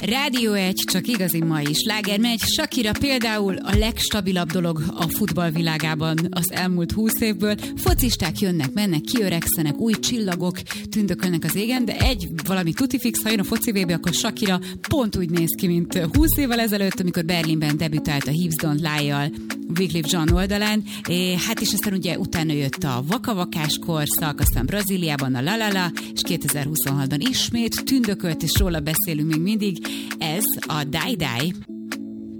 Rádió 1, csak igazi mai sláger megy. Shakira például a legstabilabb dolog a futballvilágában az elmúlt 20 évből. Focisták jönnek, mennek, kiöregszenek, új csillagok tündökölnek az égen, de valami tutifix, ha jön a foci VB, akkor Shakira pont úgy néz ki, mint 20 évvel ezelőtt, amikor Berlinben debütált a Hips Don't Lie-jal Wyclef Jean oldalán, és aztán ugye utána jött a vakavakás korszak, aztán Brazíliában a La La La, és 2026-ban ismét tündökölt, és róla beszélünk még mindig. Ez a Die Die